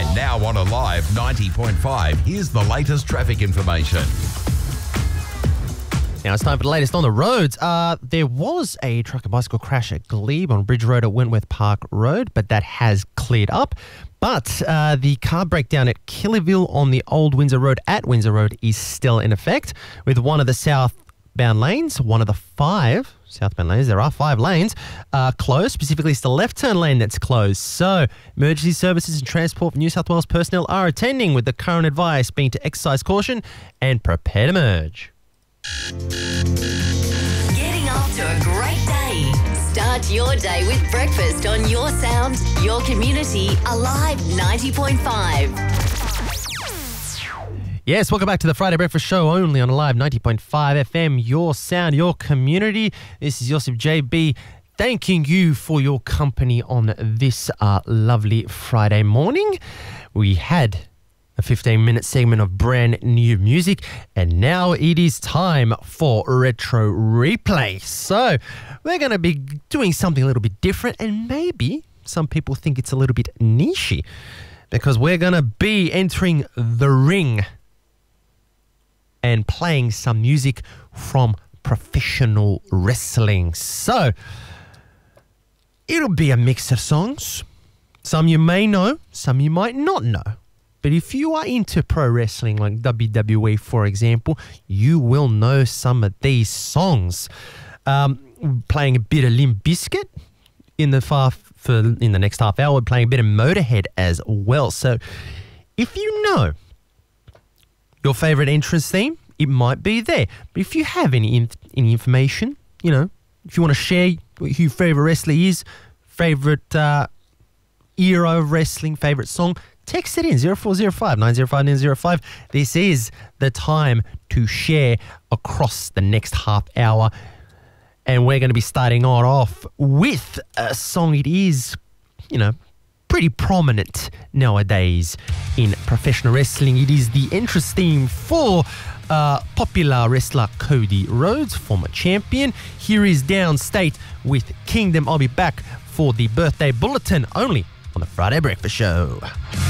Now on Alive 90.5, here's the latest traffic information. Now it's time for the latest on the roads. There was a truck and bicycle crash at Glebe on Bridge Road at Wentworth Park Road, but that has cleared up. But the car breakdown at Killerville on the Old Windsor Road at Windsor Road is still in effect, with one of the southbound lanes, one of the 5 southbound lanes, there are 5 lanes, closed. Specifically, it's the left turn lane that's closed. So emergency services and Transport for New South Wales personnel are attending, with the current advice being to exercise caution and prepare to merge. Getting off to a great day. Start your day with breakfast on your sound, your community, Alive 90.5. Yes, welcome back to the Friday Breakfast Show, only on Alive 90.5 FM, your sound, your community. This is Joseph JB, thanking you for your company on this lovely Friday morning. We had a 15-minute segment of brand new music, and now it is time for Retro Replay. So we're going to be doing something a little bit different, and maybe some people think it's a little bit niche, because we're going to be entering the ring and playing some music from professional wrestling. So it'll be a mix of songs. Some you may know, some you might not know. But if you are into pro wrestling, like WWE, for example, you will know some of these songs. Playing a bit of Limp Bizkit in the next half hour. We're playing a bit of Motorhead as well. So if you know your favourite entrance theme, it might be there. But if you have any information, you know, if you want to share who your favourite wrestler is, favourite era of wrestling, favourite song, text it in 0405 905 905. This is the time to share across the next half hour. And we're going to be starting off with a song. It is, you know, pretty prominent nowadays in professional wrestling. It is the entrance theme for popular wrestler Cody Rhodes, former champion. Here is Downstate with Kingdom. I'll be back for the birthday bulletin only on the Friday Breakfast Show.